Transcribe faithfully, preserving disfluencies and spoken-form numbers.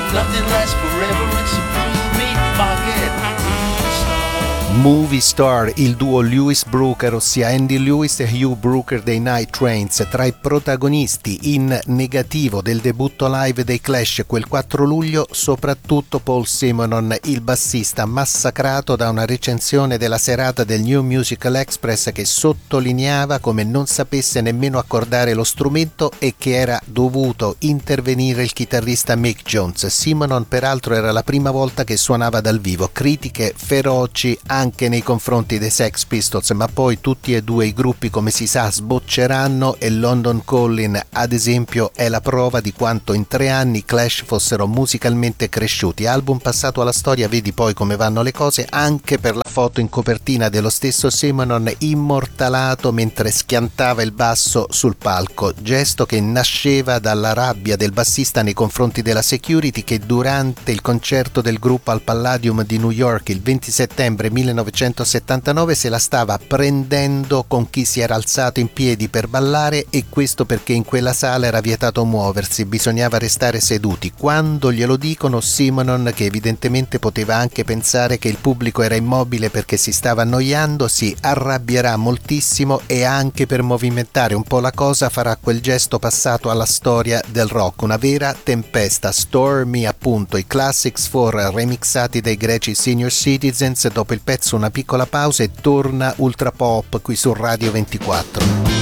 Nothing lasts forever except you, me, forget. Movie Star, il duo Lewis Brooker, ossia Andy Lewis e Hugh Brooker dei Night Trains, tra i protagonisti in negativo del debutto live dei Clash quel quattro luglio, soprattutto Paul Simonon, il bassista, massacrato da una recensione della serata del New Musical Express che sottolineava come non sapesse nemmeno accordare lo strumento e che era dovuto intervenire il chitarrista Mick Jones. Simonon peraltro era la prima volta che suonava dal vivo, critiche feroci anche anche nei confronti dei Sex Pistols, ma poi tutti e due i gruppi, come si sa, sbocceranno e London Calling, ad esempio, è la prova di quanto in tre anni i Clash fossero musicalmente cresciuti. Album passato alla storia, vedi poi come vanno le cose, anche per la foto in copertina dello stesso Simonon immortalato mentre schiantava il basso sul palco, gesto che nasceva dalla rabbia del bassista nei confronti della security che durante il concerto del gruppo al Palladium di New York il venti settembre millenovecentosettantanove se la stava prendendo con chi si era alzato in piedi per ballare, e questo perché in quella sala era vietato muoversi, bisognava restare seduti. Quando glielo dicono, Simonon, che evidentemente poteva anche pensare che il pubblico era immobile perché si stava annoiando, si arrabbierà moltissimo e anche per movimentare un po' la cosa farà quel gesto passato alla storia del rock, una vera tempesta. Stormy, appunto, i Classics for remixati dai greci Senior Citizens. Dopo il pezzo una piccola pausa e torna Ultra Pop qui su Radio ventiquattro.